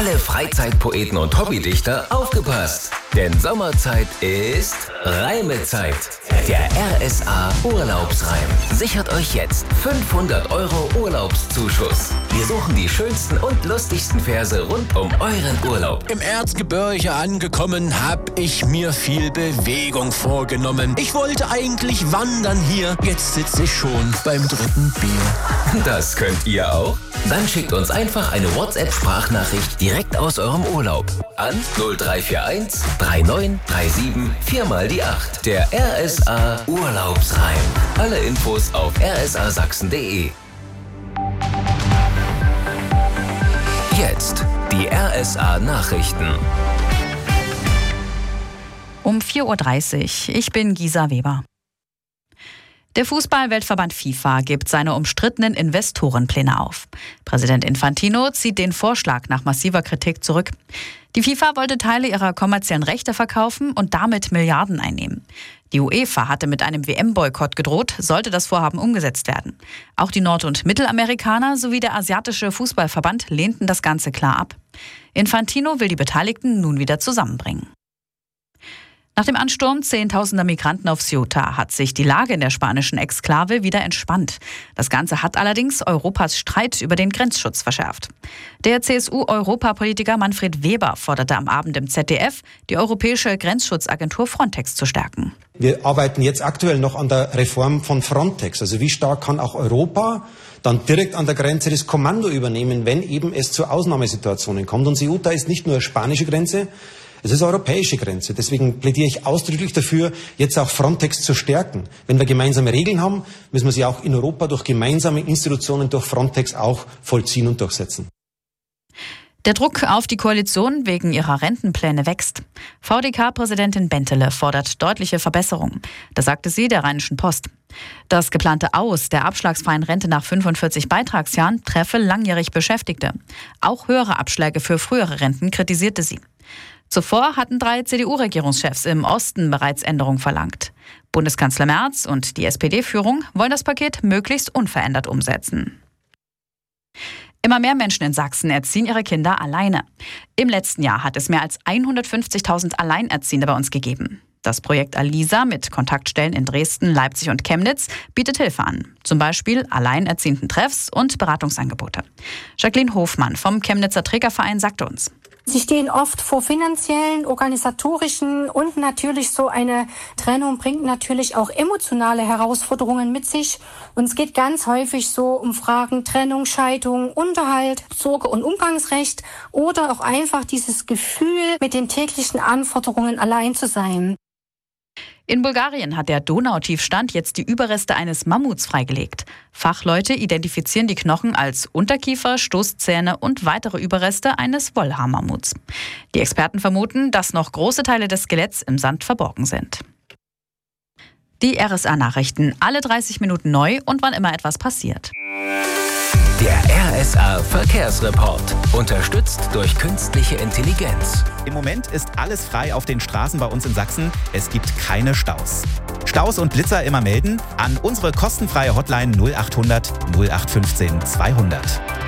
Alle Freizeitpoeten und Hobbydichter aufgepasst! Denn Sommerzeit ist Reimezeit. Der RSA Urlaubsreim sichert euch jetzt 500 € Urlaubszuschuss. Wir suchen die schönsten und lustigsten Verse rund um euren Urlaub. Im Erzgebirge angekommen, hab ich mir viel Bewegung vorgenommen. Ich wollte eigentlich wandern hier, jetzt sitze ich schon beim 3. Bier. Das könnt ihr auch? Dann schickt uns einfach eine WhatsApp-Sprachnachricht direkt aus eurem Urlaub an 0341 3937 4 mal die 8. Der RSA Urlaubsreim. Alle Infos auf rsasachsen.de. Jetzt die RSA Nachrichten. Um 4:30 Uhr. Ich bin Gisa Weber. Der Fußball-Weltverband FIFA gibt seine umstrittenen Investorenpläne auf. Präsident Infantino zieht den Vorschlag nach massiver Kritik zurück. Die FIFA wollte Teile ihrer kommerziellen Rechte verkaufen und damit Milliarden einnehmen. Die UEFA hatte mit einem WM-Boykott gedroht, sollte das Vorhaben umgesetzt werden. Auch die Nord- und Mittelamerikaner sowie der asiatische Fußballverband lehnten das Ganze klar ab. Infantino will die Beteiligten nun wieder zusammenbringen. Nach dem Ansturm zehntausender Migranten auf Ceuta hat sich die Lage in der spanischen Exklave wieder entspannt. Das Ganze hat allerdings Europas Streit über den Grenzschutz verschärft. Der CSU-Europapolitiker Manfred Weber forderte am Abend im ZDF, die europäische Grenzschutzagentur Frontex zu stärken. Wir arbeiten jetzt aktuell noch an der Reform von Frontex. Also wie stark kann auch Europa dann direkt an der Grenze das Kommando übernehmen, wenn eben es zu Ausnahmesituationen kommt. Und Ceuta ist nicht nur eine spanische Grenze, es ist eine europäische Grenze. Deswegen plädiere ich ausdrücklich dafür, jetzt auch Frontex zu stärken. Wenn wir gemeinsame Regeln haben, müssen wir sie auch in Europa durch gemeinsame Institutionen, durch Frontex auch vollziehen und durchsetzen. Der Druck auf die Koalition wegen ihrer Rentenpläne wächst. VDK-Präsidentin Bentele fordert deutliche Verbesserungen. Das sagte sie der Rheinischen Post. Das geplante Aus der abschlagsfreien Rente nach 45 Beitragsjahren treffe langjährig Beschäftigte. Auch höhere Abschläge für frühere Renten kritisierte sie. Zuvor hatten 3 CDU-Regierungschefs im Osten bereits Änderungen verlangt. Bundeskanzler Merz und die SPD-Führung wollen das Paket möglichst unverändert umsetzen. Immer mehr Menschen in Sachsen erziehen ihre Kinder alleine. Im letzten Jahr hat es mehr als 150.000 Alleinerziehende bei uns gegeben. Das Projekt Alisa mit Kontaktstellen in Dresden, Leipzig und Chemnitz bietet Hilfe an. Zum Beispiel alleinerziehenden Treffs und Beratungsangebote. Jacqueline Hofmann vom Chemnitzer Trägerverein sagte uns: Sie stehen oft vor finanziellen, organisatorischen und natürlich so eine Trennung bringt natürlich auch emotionale Herausforderungen mit sich. Und es geht ganz häufig so um Fragen Trennung, Scheidung, Unterhalt, Sorge- und Umgangsrecht oder auch einfach dieses Gefühl, mit den täglichen Anforderungen allein zu sein. In Bulgarien hat der Donautiefstand jetzt die Überreste eines Mammuts freigelegt. Fachleute identifizieren die Knochen als Unterkiefer, Stoßzähne und weitere Überreste eines Wollhaarmammuts. Die Experten vermuten, dass noch große Teile des Skeletts im Sand verborgen sind. Die RSA-Nachrichten, alle 30 Minuten neu und wann immer etwas passiert. Der RSA Verkehrsreport, unterstützt durch künstliche Intelligenz. Im Moment ist alles frei auf den Straßen bei uns in Sachsen. Es gibt keine Staus. Staus und Blitzer immer melden an unsere kostenfreie Hotline 0800 0815 200.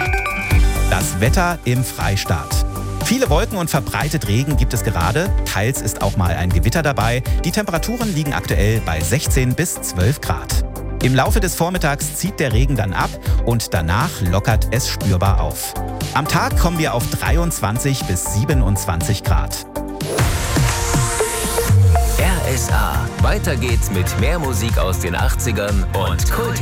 Das Wetter im Freistaat. Viele Wolken und verbreitet Regen gibt es gerade. Teils ist auch mal ein Gewitter dabei. Die Temperaturen liegen aktuell bei 16 bis 12 Grad. Im Laufe des Vormittags zieht der Regen dann ab und danach lockert es spürbar auf. Am Tag kommen wir auf 23 bis 27 Grad. RSA. Weiter geht's mit mehr Musik aus den 80ern und Kult.